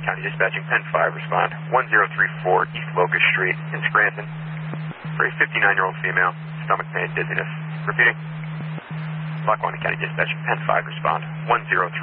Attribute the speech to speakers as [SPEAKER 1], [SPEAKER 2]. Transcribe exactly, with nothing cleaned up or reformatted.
[SPEAKER 1] County Dispatching, Penn five, respond. one zero three four East Locust Street in Scranton. For a fifty-nine-year-old female, stomach pain, dizziness. Repeating. Lackawanna County Dispatching, Penn five, respond. one zero three